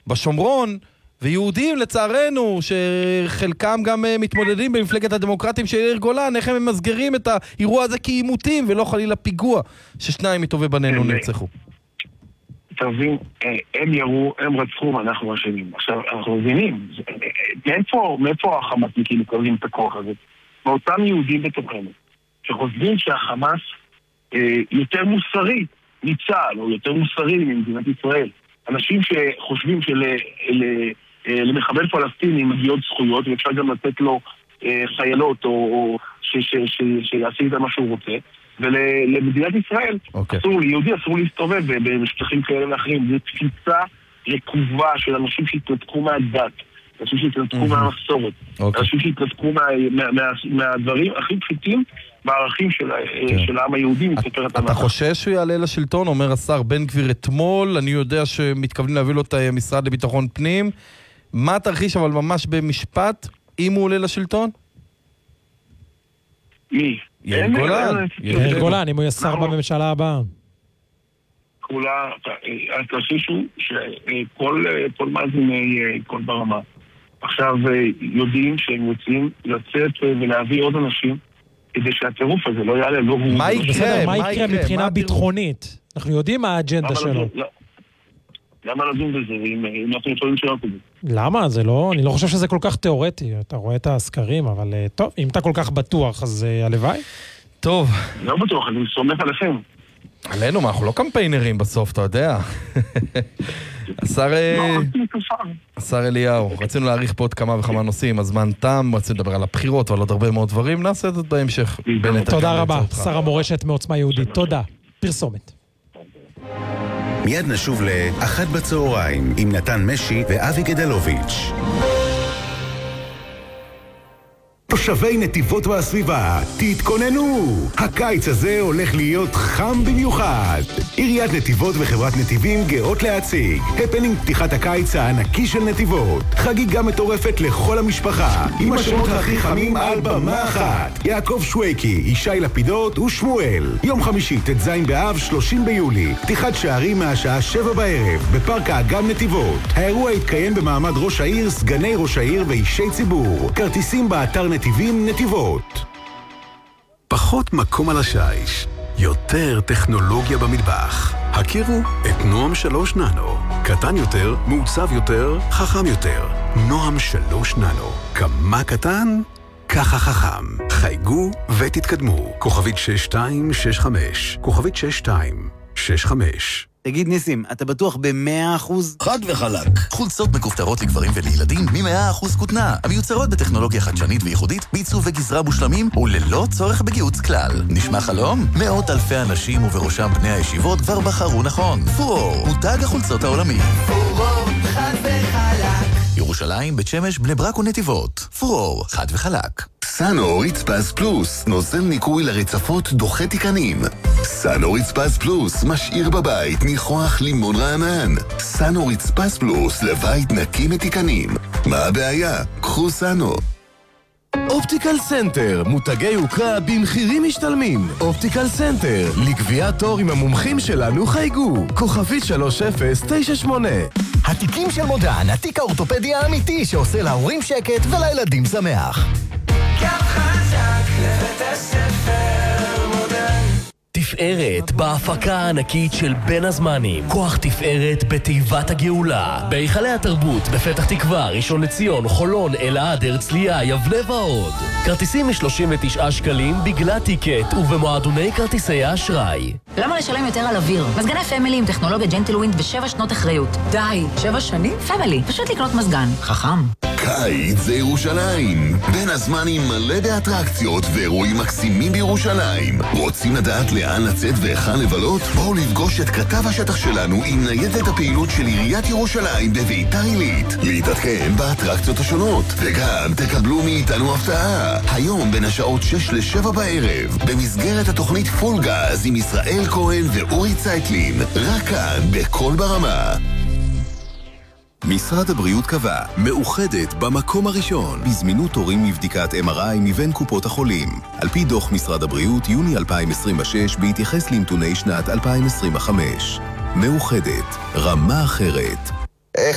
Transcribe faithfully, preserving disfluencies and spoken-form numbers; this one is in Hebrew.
בשומרון, ויהודים לצערנו, שחלקם גם מתמודדים במפלגת הדמוקרטים של יאיר גולן, איך הם מסגרים את האירוע הזה כעימותים, ולא חלילה פיגוע, ששניים מטובי בנינו נרצחו. תבין, הם ירו, הם רצחו, אנחנו אשמים. עכשיו, אנחנו מבינים, מאיפה, מאיפה החמאסניקים מקבלים את הכוח הזה? מאותם יהודים בתוכנו, שחושבים שהחמאס אה, יותר מוסרי מצה"ל, או יותר מוסרי ממדינת ישראל. אנשים שחושבים שלמחבל פלסטיני מגיעות זכויות, ואפשר גם לתת לו אה, חיילות, או, או שיעשה איתה מה שהוא רוצה. ולמדינת ישראל, okay. אסור, ליהודי אסור להסתובב בשטחים כאלה ואחרים. זו תפיסה רקובה של אנשים שהתנתקו מהדת, אנשים שהתנתקו mm-hmm. מהמסורת, okay. אנשים שהתנתקו מה, מה, מה, מהדברים הכי פשוטים בערכים של, okay. של העם היהודי. אתה, אתה חושש שהוא יעלה לשלטון? אומר השר בן גביר אתמול, אני יודע שמתכוונים להביא לו את המשרד לביטחון פנים. מה תרחיש אבל ממש במשפט אם הוא עולה לשלטון? מי? יאיר גולן. יאיר גולן, אם הוא ישר בממשלה הבאה. כולה, התרחיש הוא שכל מאזיני כל ברמה עכשיו יודעים שהם רוצים לצאת ולהביא עוד אנשים כדי שהטירוף הזה לא יעלה, לא הוא... מה יקרה? מה יקרה מבחינה ביטחונית? אנחנו יודעים מה האג'נדה שלו. למה לדון בזה, אם אנחנו יכולים שלא כזה? למה? זה לא... אני לא חושב שזה כל כך תיאורטי. אתה רואה את הסקרים, אבל טוב, אם אתה כל כך בטוח, אז הלוואי. טוב. לא בטוח, אני סומך עליכם. עלינו, מה, אנחנו לא קמפיינרים בסוף, אתה יודע. השר... השר אליהו, רצינו להאריך פה עוד כמה וכמה נושאים, הזמן תם, רצינו לדבר על הבחירות ועל עוד הרבה מאוד דברים, נעשה את זה בהמשך. תודה רבה, שר המורשת מעוצמה יהודית. תודה. פרסומת. מיד נשוב לאחת בצהריים עם נתן משי ואבי גדלוביץ'. תושבי נתיבות והסביבה, תתכוננו! הקיץ הזה הולך להיות חם במיוחד. עיריית נתיבות וחברת נתיבים גאות להציג. הפנינג פתיחת הקיץ הענקי של נתיבות. חגיגה מטורפת לכל המשפחה. עם השמות הכי חמים על במה אחת. יעקב שוויקי, ישי לפידות ושמואל. יום חמישי, ט"ז באב, שלושים ביולי. פתיחת שערים מהשעה שבע בערב, בפארק האגם נתיבות. האירוע יתקיים במעמד ראש העיר, סגני ראש העיר ואישי ציבור. כרטיסים באתר נתיבות. נתיבים נתיבות. פחות מקום על השיש, יותר טכנולוגיה במטבח. הכירו את נועם שלוש ננו. קטן יותר, מעוצב יותר, חכם יותר. נועם שלוש ננו. כמה קטן? ככה חכם. חייגו ותתקדמו. כוכבית שש שתיים שש חמש. כוכבית שש שתיים שש חמש. תגיד ניסים, אתה בטוח ב-מאה אחוז? חד וחלק. חולצות מכופתרות לגברים ולילדים מ-מאה אחוז כותנה. המיוצרות בטכנולוגיה חדשנית וייחודית, בעיצוב וגזרה מושלמים, וללא צורך בגיוץ כלל. נשמע חלום? מאות אלפי אנשים ובראשם בני הישיבות כבר בחרו נכון. פורור, מותג החולצות העולמי. פורור, חד וחלק. ירושלים, בית שמש, בני ברק ונתיבות. פורור, חד וחלק. סאנו רצפס פלוס, נוזל ניקוי לרצפות דוחה תיקנים. סאנו רצפס פלוס, משאיר בבית ניחוח לימון רענן. סאנו רצפס פלוס, לבית נקי מתיקנים. מה הבעיה? קחו סאנו. אופטיקל סנטר, מותגי יוקרה במחירים משתלמים. אופטיקל סנטר, לקביעת תור עם המומחים שלנו חייגו. כוכבית שלוש אפס תשע שמונה. התיקים של מודן, התיק האורתופדי האמיתי שעושה להורים שקט ולילדים שמח. קו חזק לבית הספר מודן. תפארת בהפקה הענקית של בין הזמנים. כוח תפארת בתיבת הגאולה. בהיכלי התרבות בפתח תקווה, ראשון לציון, חולון, אלעד, הרצליה, יבנה ועוד. כרטיסים מ-שלושים ותשעה שקלים בגלל טיקט ובמועדוני כרטיסי האשראי. למה לשלם יותר על אוויר? מזגני פמילי עם טכנולוגיה ג'נטלווינד ושבע שנות אחריות. די, שבע שנים? פמילי, פשוט לקנות מזגן. חכם. קיץ זה ירושלים. בין הזמנים מלא באטרקציות ואירועים מקסימים בירושלים. רוצים לדעת לאן לצאת והיכן לבלות? בואו לפגוש את כתב השטח שלנו עם ניידת הפעילות של עיריית ירושלים בביתר עילית. להתעדכן באטרקציות השונות. וגם תקבלו מאיתנו הפתעה. היום בין השעות שש לשבע בערב, במסגרת התוכנית פול גז עם ישראל כהן ואורי צייטלין. רק כאן בכל ברמה. משרד הבריאות קבע, מאוחדת במקום הראשון בזמינות תורים מבדיקת אם אר איי מבין קופות החולים. על פי דוח משרד הבריאות יוני אלפיים עשרים ושש בהתייחס לנתוני שנת אלפיים עשרים וחמש. מאוחדת, רמה אחרת.